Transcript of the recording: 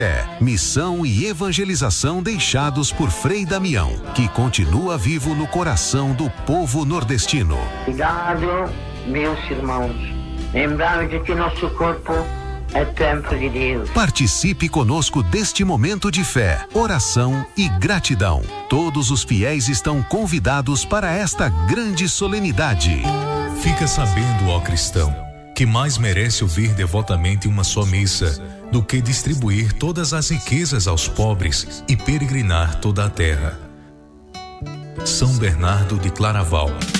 Missão e evangelização deixados por Frei Damião, que continua vivo no coração do povo nordestino. Cuidado, meus irmãos, lembrando de que nosso corpo é templo de Deus. Participe conosco deste momento de fé, oração e gratidão. Todos os fiéis estão convidados para esta grande solenidade. Fica sabendo, ó cristão, que mais merece ouvir devotamente uma só missa do que distribuir todas as riquezas aos pobres e peregrinar toda a terra. São Bernardo de Claraval.